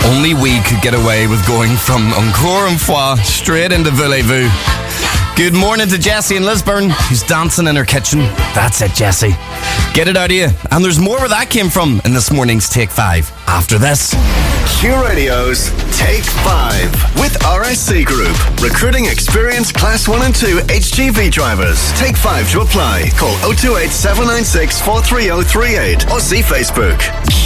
Only we could get away with going from Encore une fois straight into Voulez-Vous. Good morning to Jessie in Lisburn, who's dancing in her kitchen. That's it, Jessie. Get it out of you. And there's more where that came from in this morning's Take 5. After this. Q Radio's Take 5 with RSC Group. Recruiting experienced Class 1 and 2 HGV drivers. Take 5 to apply. Call 028 796 43038 or see Facebook.